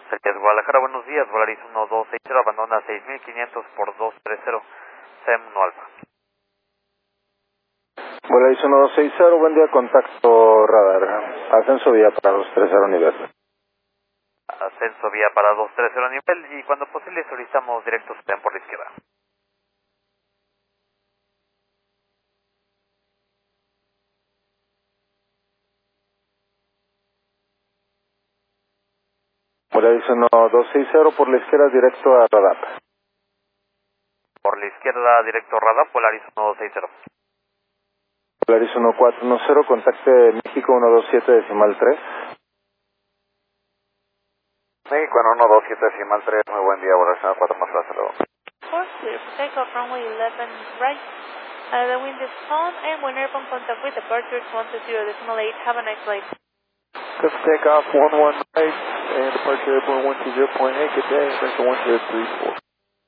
Celsius Guadalajara, buenos días, Volaris 1260, abandona 6500 por 230, SEM 1 Alfa. Volaris 1260, buen día, contacto radar, ascenso vía para 230 nivel. Ascenso vía para 230 nivel y cuando posible solicitamos directo SEM por la izquierda. Volaris 1260 por la izquierda directo a radar. Por la izquierda directo radar, Volaris 1260. Volaris 1410, contacte México 127 decimal 3. México en 127 decimal 3, muy buen día, Volaris 1410. Clear for takeoff, runway 11 right. The wind is calm and when airborne contact with departure 120.8. Have a nice flight. Good for takeoff, 11 right, and departure airborne 120.8. Good day, America 1034.